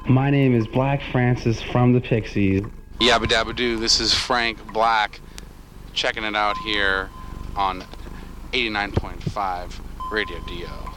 My name is Black Francis from the Pixies. Yabba dabba doo, this is Frank Black, checking it out here on 89.5 Radio Dio.